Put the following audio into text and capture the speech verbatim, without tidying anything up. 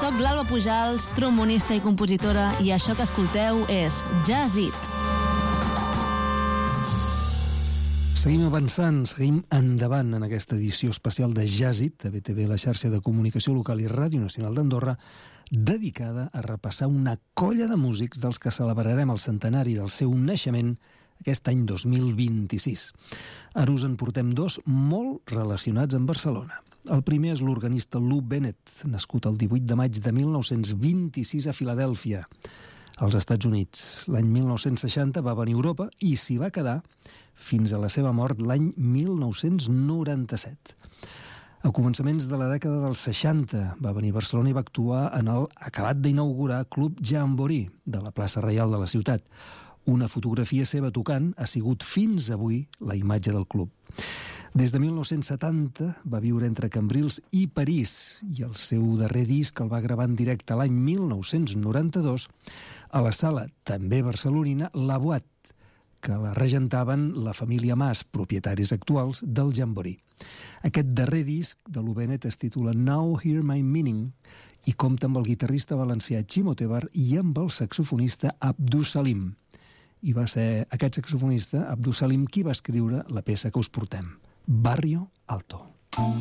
Soc l'Alba Pujals, trombonista i compositora, i això que escolteu és Jazz It. Seguim avançant, seguim endavant en aquesta edició especial de Jazz It, a B T V, la xarxa de comunicació local i Ràdio Nacional d'Andorra, dedicada a repassar una colla de músics dels que celebrarem el centenari del seu naixement aquest any dos mil vint-i-sis. Ara us en portem dos molt relacionats amb Barcelona. El primer és l'organista Lou Bennett, nascut el divuit de maig de mil nou-cents vint-i-sis a Filadèlfia, als Estats Units. L'any mil nou-cents seixanta va venir a Europa i s'hi va quedar fins a la seva mort l'any mil nou-cents noranta-set. A començaments de la dècada dels seixanta va venir a Barcelona i va actuar en el acabat d'inaugurar Club Jamboree de la plaça Reial de la ciutat. Una fotografia seva tocant ha sigut fins avui la imatge del club. Des de mil nou-cents setanta va viure entre Cambrils i París i el seu darrer disc el va gravar en directe l'any mil nou-cents noranta-dos a la sala, també barcelonina, La Boîte, que la regentaven la família Mas, propietaris actuals del Jamboree. Aquest darrer disc de Lou Bennett es titula Now Hear My Meaning i compta amb el guitarrista valencià Chimo Tebar i amb el saxofonista Abdus Salim. I va ser aquest saxofonista, Abdus Salim, qui va escriure la peça que us portem, Barrio Alto.